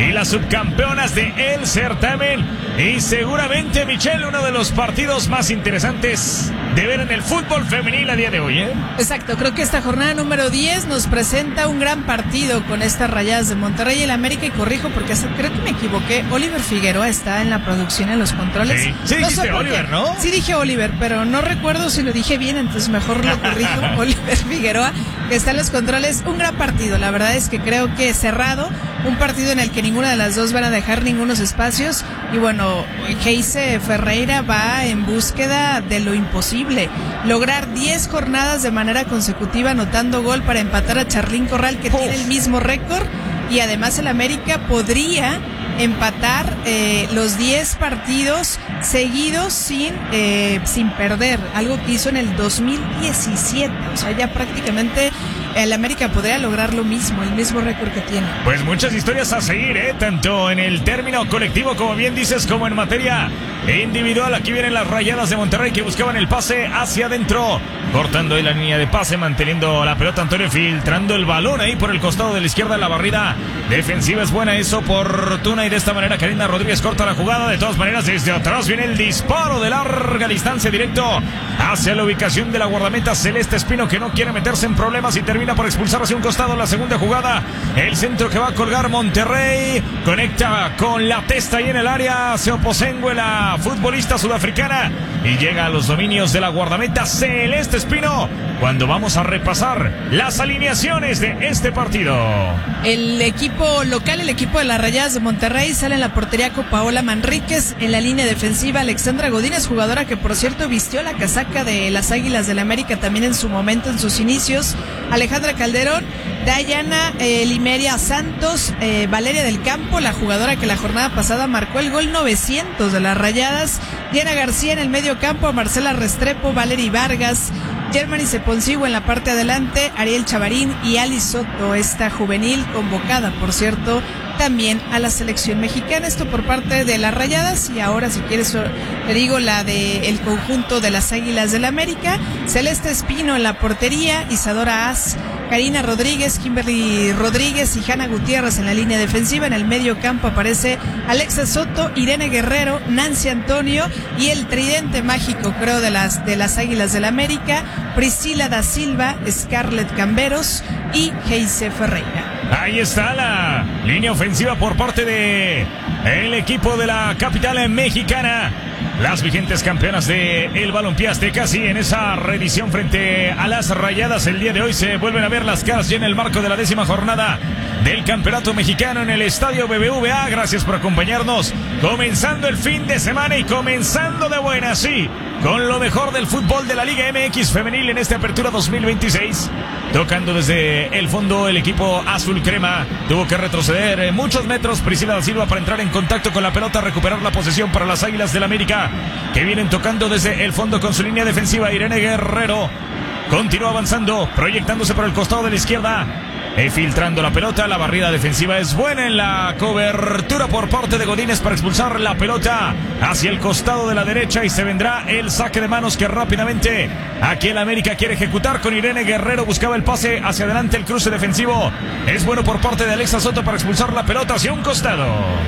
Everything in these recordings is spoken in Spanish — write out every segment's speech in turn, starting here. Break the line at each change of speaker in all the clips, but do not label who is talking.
y las subcampeonas de el certamen. Y seguramente, Michelle, uno de los partidos más interesantes de ver en el fútbol femenil a día de hoy, ¿eh?
Exacto, creo que esta jornada número 10 nos presenta un gran partido con estas Rayadas de Monterrey y el América, y corrijo porque creo que me equivoqué, Oliver Figueroa está en la producción, en los controles.
Sí
no
dijiste Oliver, ¿no?
Sí dije Oliver, pero no recuerdo si lo dije bien, entonces mejor lo corrijo. Oliver Figueroa, que está en los controles. Un gran partido, la verdad es que creo que cerrado, un partido en el que ninguna de las dos van a dejar ningunos espacios, y bueno, Geise Ferreira va en búsqueda de lo imposible, lograr 10 jornadas de manera consecutiva anotando gol para empatar a Charlín Corral, que tiene el mismo récord, y además el América podría empatar los 10 partidos seguidos sin perder, algo que hizo en el 2017, o sea, ya prácticamente el América podría lograr lo mismo, el mismo récord que tiene.
Pues muchas historias a seguir, tanto en el término colectivo, como bien dices, como en materia individual. Aquí vienen las Rayadas de Monterrey, que buscaban el pase hacia adentro, cortando ahí la línea de pase, manteniendo la pelota Antonio, filtrando el balón ahí por el costado de la izquierda. La barrida defensiva es buena, es oportuna, y de esta manera Karina Rodríguez corta la jugada. De todas maneras, desde atrás viene el disparo de larga distancia directo hacia la ubicación de la guardameta Celeste Espino, que no quiere meterse en problemas y termina por expulsar hacia un costado. La segunda jugada, el centro que va a colgar Monterrey, conecta con la testa y en el área se Oposengue, la futbolista sudafricana, y llega a los dominios de la guardameta Celeste Espino, cuando vamos a repasar las alineaciones de este partido.
El equipo local, el equipo de las Rayadas de Monterrey, sale en la portería con Paola Manríquez, en la línea defensiva Alexandra Godínez, jugadora que por cierto vistió la casaca de las Águilas del América también en su momento, en sus inicios, Alejandra Calderón, Dayana Limeria Santos, Valeria del Campo, la jugadora que la jornada pasada marcó el gol 900 de las Rayadas, Diana García en el medio campo, Marcela Restrepo, Valery Vargas, Germany Seponcigo en la parte adelante, Ariel Chavarín y Ali Soto, esta juvenil convocada, por cierto, también a la selección mexicana. Esto por parte de las Rayadas. Y ahora, si quieres, te digo la de el conjunto de las Águilas del América: Celeste Espino en la portería, Isadora As, Karina Rodríguez, Kimberly Rodríguez y Hanna Gutiérrez en la línea defensiva. En el medio campo aparece Alexa Soto, Irene Guerrero, Nancy Antonio, y el tridente mágico, creo, de las Águilas del América: Priscila da Silva, Scarlett Camberos y Geise Ferreira.
Ahí está la línea ofensiva por parte de el equipo de la capital mexicana, las vigentes campeonas de el balompié azteca. Sí, en esa reedición frente a las Rayadas el día de hoy se vuelven a ver las caras ya en el marco de la 10ª jornada del campeonato mexicano en el estadio BBVA. Gracias por acompañarnos, comenzando el fin de semana y comenzando de buena, sí, con lo mejor del fútbol de la Liga MX femenil en esta apertura 2026. Tocando desde el fondo el equipo azul crema, tuvo que retroceder muchos metros Priscila da Silva para entrar en contacto con la pelota, recuperar la posesión para las Águilas del América, que vienen tocando desde el fondo con su línea defensiva. Irene Guerrero continúa avanzando, proyectándose por el costado de la izquierda, filtrando la pelota. La barrida defensiva es buena en la cobertura por parte de Godínez para expulsar la pelota hacia el costado de la derecha, y se vendrá el saque de manos que rápidamente aquí el América quiere ejecutar con Irene Guerrero. Buscaba el pase hacia adelante, el cruce defensivo es bueno por parte de Alexa Soto para expulsar la pelota hacia un costado.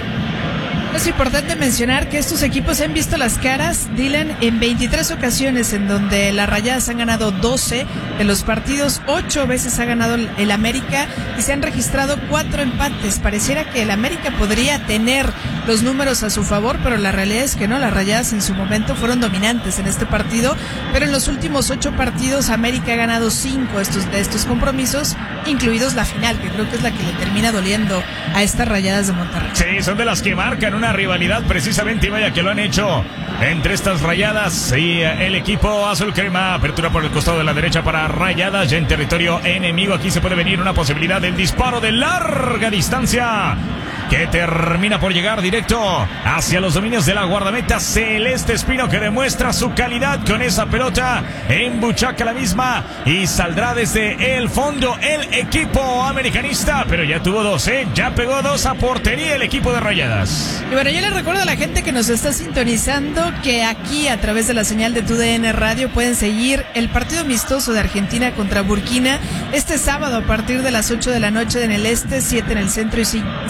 Es importante mencionar que estos equipos han visto las caras, Dylan, en 23 ocasiones, en donde las Rayadas han ganado 12 de los partidos, 8 veces ha ganado el América y se han registrado 4 empates. Pareciera que el América podría tener los números a su favor, pero la realidad es que no. Las Rayadas en su momento fueron dominantes en este partido, pero en los últimos 8 partidos América ha ganado 5 de estos compromisos, incluidos la final, que creo que es la que le termina doliendo a estas Rayadas de Monterrey.
Sí, son de las que marcan una rivalidad precisamente, y vaya que lo han hecho entre estas Rayadas y el equipo azul crema. Apertura por el costado de la derecha para Rayadas, ya en territorio enemigo. Aquí se puede venir una posibilidad del disparo de larga distancia, que termina por llegar directo hacia los dominios de la guardameta Celeste Espino, que demuestra su calidad con esa pelota, embuchaca la misma y saldrá desde el fondo el equipo americanista, pero ya tuvo 2, ya pegó 2 a portería el equipo de Rayadas.
Y bueno, yo les recuerdo a la gente que nos está sintonizando que aquí a través de la señal de TUDN Radio pueden seguir el partido amistoso de Argentina contra Burkina este sábado a partir de las 8 de la noche en el este, 7 en el centro y 5 en el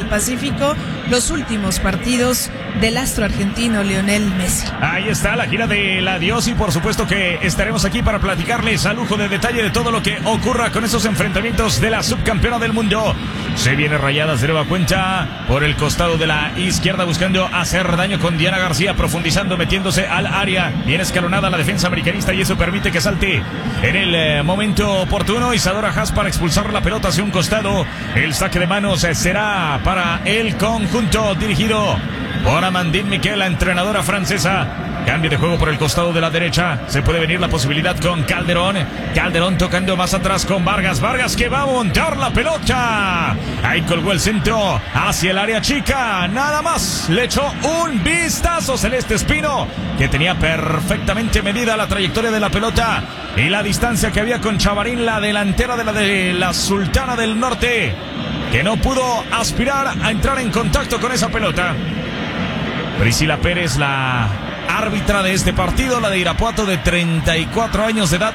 Pacífico, los últimos partidos del astro argentino Lionel Messi.
Ahí está la gira del adiós y por supuesto que estaremos aquí para platicarles a lujo de detalle de todo lo que ocurra con esos enfrentamientos de la subcampeona del mundo. Se viene Rayadas de nueva cuenta por el costado de la izquierda buscando hacer daño con Diana García, profundizando, metiéndose al área. Bien escalonada la defensa americanista y eso permite que salte en el momento oportuno Isadora Haas para expulsar la pelota hacia un costado. El saque de manos será para el conjunto dirigido por Amandine Miquel, la entrenadora francesa. Cambio de juego por el costado de la derecha. Se puede venir la posibilidad con Calderón. Calderón tocando más atrás con Vargas. Vargas que va a montar la pelota. Ahí colgó el centro hacia el área chica. Nada más. Le echó un vistazo Celeste Espino, que tenía perfectamente medida la trayectoria de la pelota y la distancia que había con Chavarín, la delantera de la Sultana del Norte, que no pudo aspirar a entrar en contacto con esa pelota. Priscila Pérez, la árbitra de este partido, la de Irapuato, de 34 años de edad.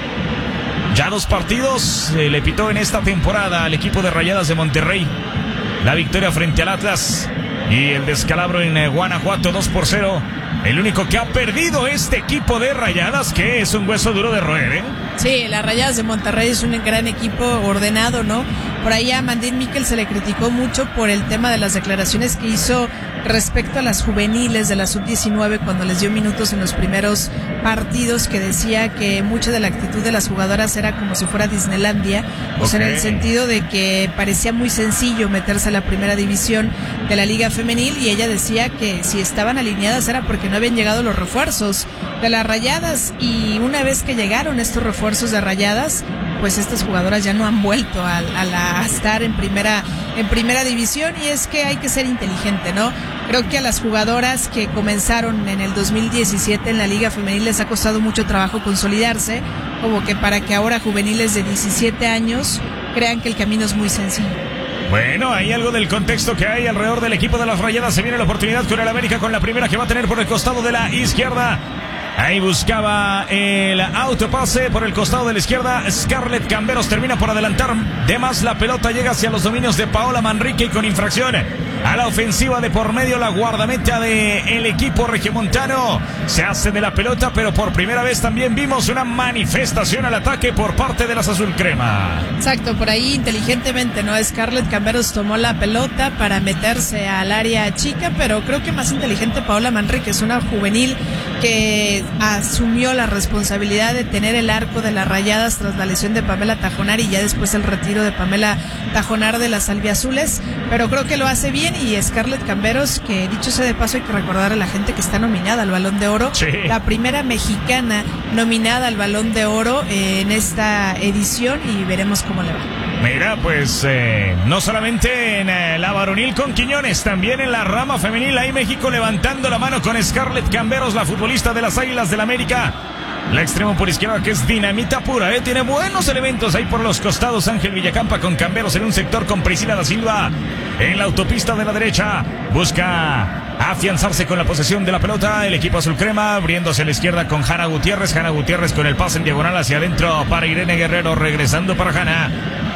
Ya 2 partidos le pitó en esta temporada al equipo de Rayadas de Monterrey. La victoria frente al Atlas y el descalabro en Guanajuato 2-0. El único que ha perdido este equipo de Rayadas, que es un hueso duro de roer, ¿eh?
Sí, las Rayadas de Monterrey es un gran equipo ordenado, ¿no? Por ahí a Amandine Miquel se le criticó mucho por el tema de las declaraciones que hizo respecto a las juveniles de la sub-19 cuando les dio minutos en los primeros partidos, que decía que mucha de la actitud de las jugadoras era como si fuera Disneylandia, o sea, en el sentido de que parecía muy sencillo meterse a la primera división de la Liga Femenil, y ella decía que si estaban alineadas era porque no habían llegado los refuerzos de las Rayadas, y una vez que llegaron estos refuerzos de Rayadas, pues estas jugadoras ya no han vuelto a estar en primera división, y es que hay que ser inteligente, ¿no? Creo que a las jugadoras que comenzaron en el 2017 en la Liga Femenil les ha costado mucho trabajo consolidarse, como que para que ahora juveniles de 17 años crean que el camino es muy sencillo.
Bueno, hay algo del contexto que hay alrededor del equipo de las Rayadas. Se viene la oportunidad con el América, con la primera que va a tener por el costado de la izquierda. Ahí buscaba el autopase por el costado de la izquierda. Scarlett Camberos termina por adelantar de más la pelota. Llega hacia los dominios de Paola Manrique y con infracción a la ofensiva de por medio la guardameta del equipo regiomontano. Se hace de la pelota, pero por primera vez también vimos una manifestación al ataque por parte de las azul crema.
Exacto, por ahí inteligentemente, ¿no? Scarlett Camberos tomó la pelota para meterse al área chica, pero creo que más inteligente Paola Manrique, es una juvenil que asumió la responsabilidad de tener el arco de las Rayadas tras la lesión de Pamela Tajonar y ya después el retiro de Pamela Tajonar de las albiazules, pero creo que lo hace bien. Y Scarlett Camberos, que dicho sea de paso hay que recordar a la gente que está nominada al Balón de Oro, sí, la primera mexicana nominada al Balón de Oro en esta edición, y veremos cómo le va.
Mira, pues no solamente en la varonil con Quiñones, también en la rama femenil, ahí México levantando la mano con Scarlett Camberos, la futbolista de las Águilas del América. La extremo por izquierda, que es dinamita pura, tiene buenos elementos ahí por los costados. Ángel Villacampa con Camberos en un sector, con Priscila da Silva en la autopista de la derecha. Busca afianzarse con la posesión de la pelota el equipo azul crema, abriéndose a la izquierda con Hanna Gutiérrez. Hanna Gutiérrez con el pase en diagonal hacia adentro para Irene Guerrero, regresando para Hanna.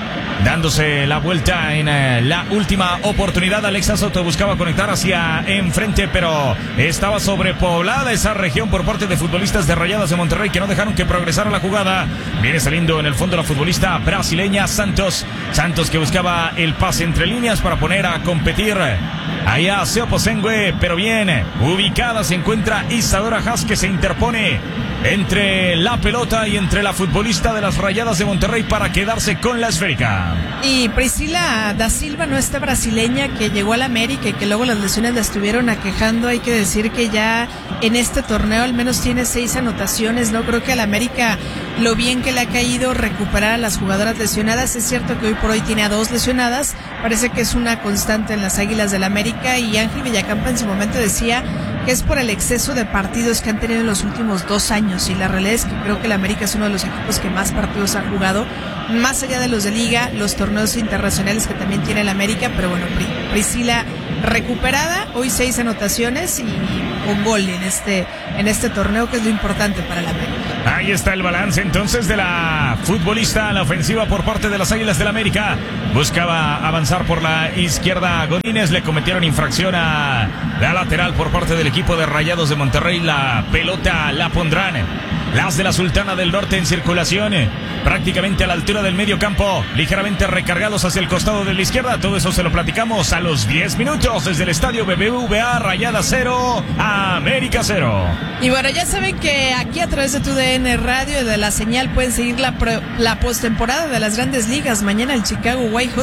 Dándose la vuelta en la última oportunidad, Alexa Soto buscaba conectar hacia enfrente, pero estaba sobrepoblada esa región por parte de futbolistas de Rayadas de Monterrey, que no dejaron que progresara la jugada. Viene saliendo en el fondo la futbolista brasileña Santos, que buscaba el pase entre líneas para poner a competir allá a Seoposengue, pero bien ubicada se encuentra Isadora Haas, que se interpone entre la pelota y entre la futbolista de las Rayadas de Monterrey para quedarse con la esférica.
Y Priscila da Silva, no, esta brasileña que llegó al América y que luego las lesiones la estuvieron aquejando, hay que decir que ya en este torneo al menos tiene 6 anotaciones, ¿no? Creo que al América lo bien que le ha caído recuperar a las jugadoras lesionadas. Es cierto que hoy por hoy tiene a 2 lesionadas, parece que es una constante en las Águilas del América, y Ángel Villacampa en su momento decía que es por el exceso de partidos que han tenido en los últimos 2 años, y la realidad es que creo que el América es uno de los equipos que más partidos ha jugado, más allá de los de liga, los torneos internacionales que también tiene el América. Pero bueno, Priscila recuperada, hoy 6 anotaciones y un gol en este torneo, que es lo importante para el América.
Ahí está el balance entonces de la futbolista a la ofensiva por parte de las Águilas del América. Buscaba avanzar por la izquierda Godínez, le cometieron infracción a la lateral por parte del equipo de Rayados de Monterrey. La pelota la pondrán las de la Sultana del Norte en circulación, prácticamente a la altura del medio campo, ligeramente recargados hacia el costado de la izquierda. Todo eso se lo platicamos a los 10 minutos desde el estadio BBVA. Rayadas 0, América 0.
Y bueno, ya saben que aquí a través de TUDN Radio de la señal pueden seguir la postemporada de las Grandes Ligas. Mañana el Chicago White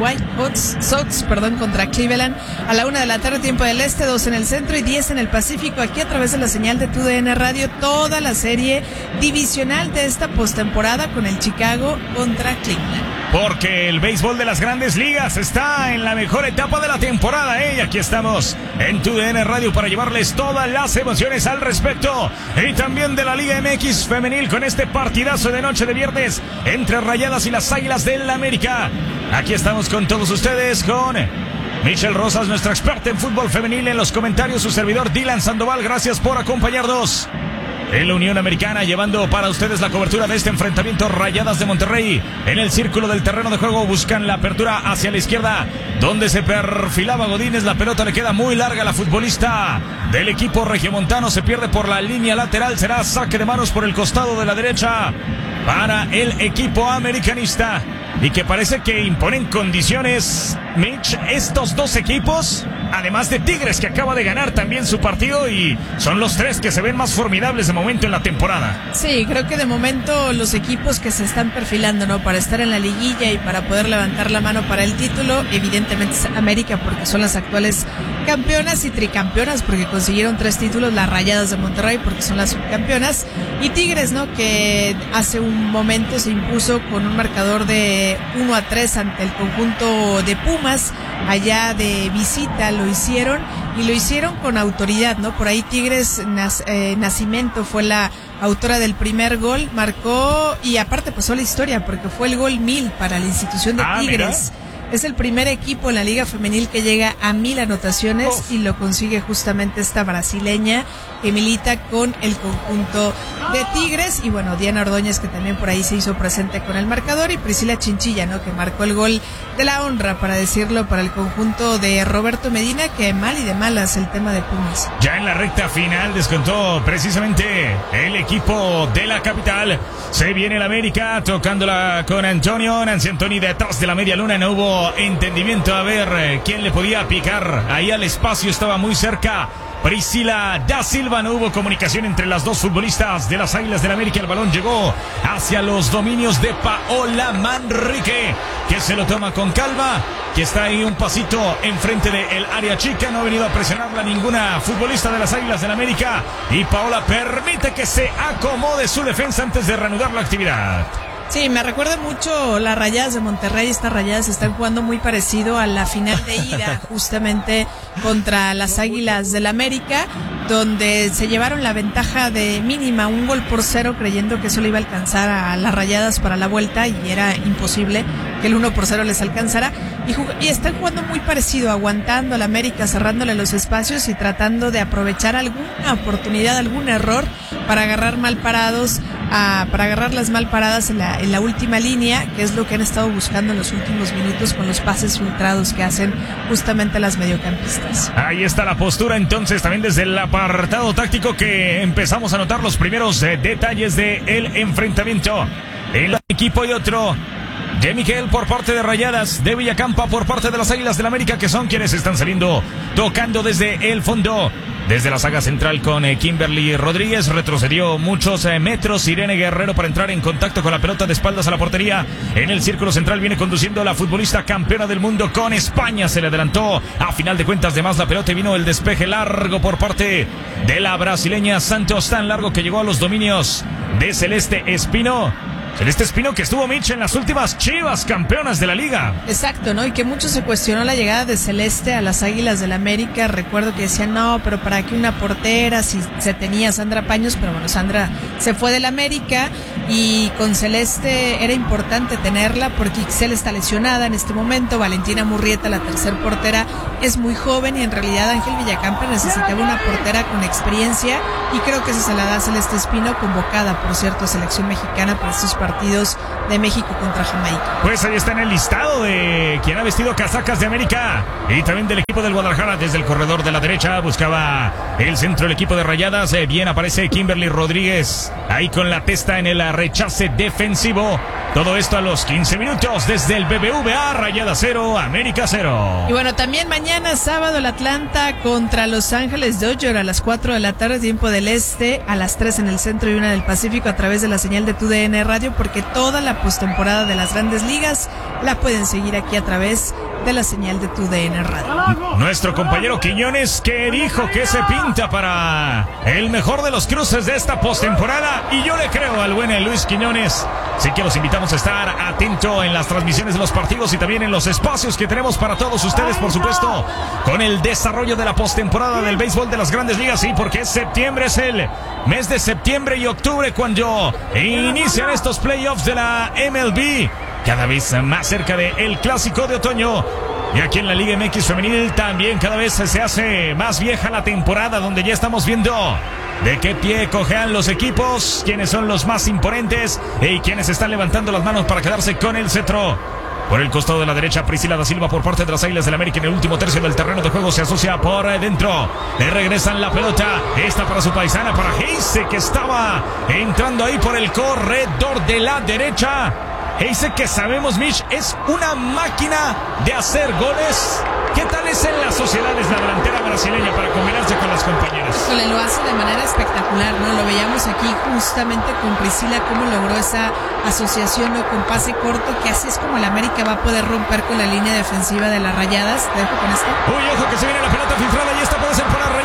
Sox contra Cleveland a la 1 de la tarde, tiempo del este, 2 en el centro y 10 en el Pacífico. Aquí a través de la señal de TUDN Radio, toda la serie divisional de esta postemporada con el Chicago contra Cleveland.
Porque el béisbol de las Grandes Ligas está en la mejor etapa de la temporada, ¿eh? Y aquí estamos en TUDN Radio para llevarles todas las emociones al respecto. Y también de la Liga MX femenil con este partidazo de noche de viernes entre Rayadas y las Águilas del América. Aquí estamos con todos ustedes, con Michelle Rosas, nuestra experta en fútbol femenil, en los comentarios su servidor Dylan Sandoval. Gracias por acompañarnos en la Unión Americana, llevando para ustedes la cobertura de este enfrentamiento. Rayadas de Monterrey en el círculo del terreno de juego buscan la apertura hacia la izquierda, donde se perfilaba Godínez. La pelota le queda muy larga a la futbolista del equipo regiomontano, se pierde por la línea lateral. Será saque de manos por el costado de la derecha para el equipo americanista, y que parece que imponen condiciones, Mitch, estos dos equipos, además de Tigres, que acaba de ganar también su partido, y son los tres que se ven más formidables de momento en la temporada.
Sí, creo que de momento los equipos que se están perfilando, ¿no?, para estar en la liguilla y para poder levantar la mano para el título, evidentemente es América, porque son las actuales campeonas y tricampeonas, porque consiguieron 3 títulos. Las Rayadas de Monterrey, porque son las subcampeonas, y Tigres, ¿no?, que hace un momento se impuso con un marcador de 1-3 ante el conjunto de Pumas, allá de visita. Lo hicieron con autoridad, ¿no? Por ahí Tigres, Nacimiento fue la autora del primer gol, marcó, y aparte pasó la historia porque fue el gol 1000 para la institución de Tigres. Mira. Es el primer equipo en la Liga Femenil que llega a 1000 anotaciones y lo consigue justamente esta brasileña que milita con el conjunto de Tigres. Y bueno, Diana Ordóñez, que también por ahí se hizo presente con el marcador, y Priscila Chinchilla, ¿no?, que marcó el gol de la honra, para decirlo, para el conjunto de Roberto Medina, que mal y de malas el tema de Pumas.
Ya en la recta final descontó precisamente el equipo de la capital. Se viene el América tocándola con Antonio. Nancy Antoni detrás de la media luna, no hubo entendimiento a ver quién le podía picar ahí al espacio, estaba muy cerca Priscila da Silva. No hubo comunicación entre las dos futbolistas de las Águilas del América. El balón llegó hacia los dominios de Paola Manrique, que se lo toma con calma, que está ahí un pasito enfrente del área chica. No ha venido a presionarla ninguna futbolista de las Águilas del América, y Paola permite que se acomode su defensa antes de reanudar la actividad.
Sí, me recuerda mucho las Rayadas de Monterrey. Estas Rayadas están jugando muy parecido a la final de ida, justamente contra las Águilas del América, donde se llevaron la ventaja de mínima 1-0, creyendo que eso le iba a alcanzar a las Rayadas para la vuelta, y era imposible que el 1-0 les alcanzara. Y están jugando muy parecido, aguantando a la América, cerrándole los espacios y tratando de aprovechar alguna oportunidad, algún error para agarrar mal parados, para agarrar las mal paradas en la última línea, que es lo que han estado buscando en los últimos minutos con los pases filtrados que hacen justamente las mediocampistas.
Ahí está la postura entonces también desde el apartado táctico, que empezamos a notar los primeros detalles del enfrentamiento. El equipo y otro de Miguel por parte de Rayadas, de Villacampa por parte de las Águilas del América, que son quienes están saliendo tocando desde el fondo. Desde la saga central con Kimberly Rodríguez, retrocedió muchos metros Irene Guerrero para entrar en contacto con la pelota de espaldas a la portería. En el círculo central viene conduciendo la futbolista campeona del mundo con España. Se le adelantó a final de cuentas de más la pelota y vino el despeje largo por parte de la brasileña Santos, tan largo que llegó a los dominios de Celeste Espino. Celeste Espino, que estuvo, Mitch, en las últimas Chivas campeonas de la liga.
Exacto, ¿no? Y que mucho se cuestionó la llegada de Celeste a las Águilas del América. Recuerdo que decían, no, pero ¿para qué una portera si se tenía a Sandra Paños? Pero bueno, Sandra se fue del América y con Celeste era importante tenerla porque Ixel está lesionada en este momento, Valentina Murrieta, la tercer portera, es muy joven y en realidad Ángel Villacampa necesitaba una portera con experiencia y creo que se la da Celeste Espino, convocada por cierto a selección mexicana para estos partidos de México contra Jamaica.
Pues ahí está en el listado de quien ha vestido casacas de América y también del equipo del Guadalajara. Desde el corredor de la derecha buscaba el centro del equipo de Rayadas, bien aparece Kimberly Rodríguez ahí con la testa en el rechace defensivo. Todo esto a los 15 minutos desde el BBVA. Rayadas 0, América 0.
Y bueno, también mañana sábado el Atlanta contra Los Ángeles Dodgers a las 4 de la tarde, tiempo del este, a las 3 en el centro y 1 del Pacífico, a través de la señal de TUDN Radio, porque toda la postemporada de las Grandes Ligas la pueden seguir aquí a través de la señal de TUDN Radio.
Nuestro compañero Quiñones, que dijo que se pinta para el mejor de los cruces de esta postemporada, y yo le creo al buen Luis Quiñones. Así que los invitamos a estar atento en las transmisiones de los partidos y también en los espacios que tenemos para todos ustedes, por supuesto, con el desarrollo de la postemporada del béisbol de las Grandes Ligas. Sí, porque es septiembre, es el mes de septiembre y octubre cuando inician estos playoffs de la MLB, cada vez más cerca del clásico de otoño. Y aquí en la Liga MX femenil también cada vez se hace más vieja la temporada, donde ya estamos viendo de qué pie cojean los equipos, quiénes son los más imponentes y quiénes están levantando las manos para quedarse con el cetro. Por el costado de la derecha, Priscila da Silva por parte de las Águilas del América en el último tercio del terreno de juego. Se asocia por dentro. Le regresan la pelota. Esta para su paisana, para Heise, que estaba entrando ahí por el corredor de la derecha. Heise, que sabemos, Mitch, es una máquina de hacer goles. ¿Qué tal es en las sociedades la delantera brasileña para combinarse con las compañeras?
Lo hace de manera espectacular, ¿no? Lo veíamos aquí justamente con Priscila, cómo logró esa asociación, ¿no?, con pase corto, que así es como el América va a poder romper con la línea defensiva de las Rayadas. Te dejo con esto.
Uy, ojo que se viene la pelota filtrada y esta puede ser para Rayadas.